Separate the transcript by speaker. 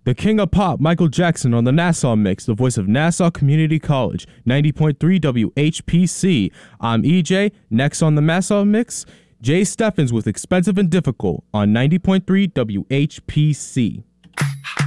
Speaker 1: The King of Pop, Michael Jackson on the Nassau Mix, the voice of Nassau Community College, 90.3 WHPC. I'm EJ, next on the Nassau Mix, Jay Steffens with Expensive and Difficult on 90.3 WHPC.